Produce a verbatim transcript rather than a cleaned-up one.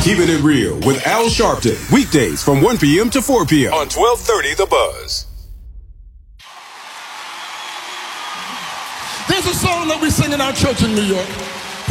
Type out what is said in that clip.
Keeping It Real with Al Sharpton. Weekdays from one p.m. to four p.m. on twelve thirty The Buzz. There's a song that we sing in our church in New York.